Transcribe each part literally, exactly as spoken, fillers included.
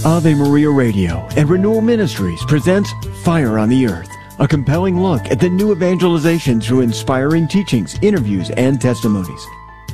Ave Maria Radio and Renewal Ministries presents Fire on the Earth, a compelling look at the new evangelization through inspiring teachings, interviews, and testimonies.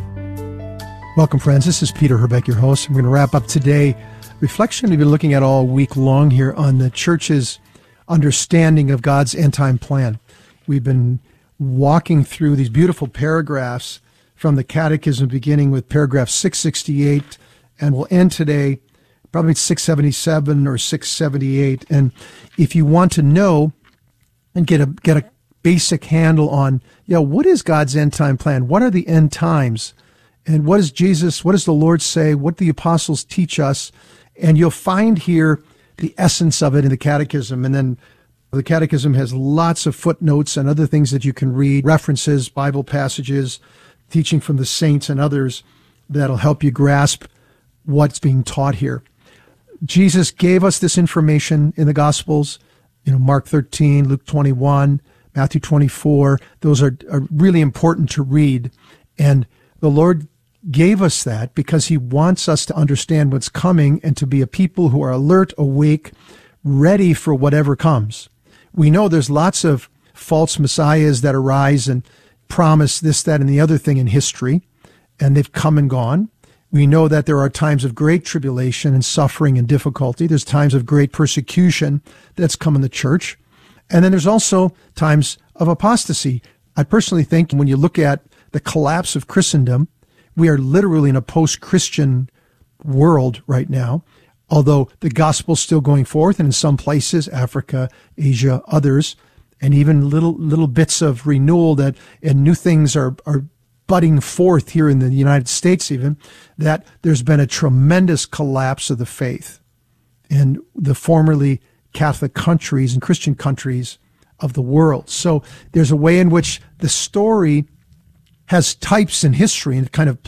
Welcome, friends. This is Peter Herbeck, your host. I'm going to wrap up today reflection we've been looking at all week long here on the church's understanding of God's end-time plan. We've been walking through these beautiful paragraphs from the Catechism, beginning with paragraph six sixty-eight, and we'll end today probably six seventy-seven or six seventy-eight. And if you want to know and get a get a basic handle on, you know, what is God's end time plan? What are the end times? And what does Jesus, what does the Lord say? What do the apostles teach us? And you'll find here the essence of it in the Catechism. And then the Catechism has lots of footnotes and other things that you can read, references, Bible passages, teaching from the saints and others that'll help you grasp what's being taught here. Jesus gave us this information in the Gospels, you know, Mark thirteen, Luke twenty-one, Matthew twenty-four. Those are, are really important to read. And the Lord gave us that because he wants us to understand what's coming and to be a people who are alert, awake, ready for whatever comes. We know there's lots of false messiahs that arise and promise this, that, and the other thing in history, and they've come and gone. We know that there are times of great tribulation and suffering and difficulty. There's times of great persecution that's come in the church. And then there's also times of apostasy. I personally think when you look at the collapse of Christendom, we are literally in a post-Christian world right now, although the gospel's still going forth, and in some places, Africa, Asia, others, and even little little bits of renewal that and new things are are budding forth here in the United States even, that there's been a tremendous collapse of the faith in the formerly Catholic countries and Christian countries of the world. So there's a way in which the story has types in history and it kind of